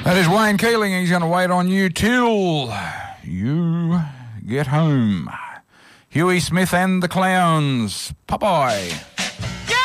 That is Wayne Keeling. He's going to wait on you till you get home. Huey Smith and the Clowns. Bye-bye.